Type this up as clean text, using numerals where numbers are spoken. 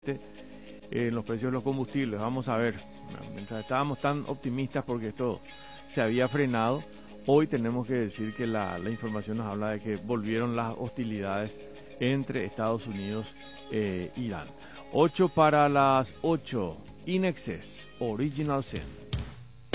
en los precios de los combustibles. Vamos a ver, mientras estábamos tan optimistas porque esto se había frenado, hoy tenemos que decir que la información nos habla de que volvieron las hostilidades entre Estados Unidos e Irán. 8 para las 8, In Excess, Original Sin.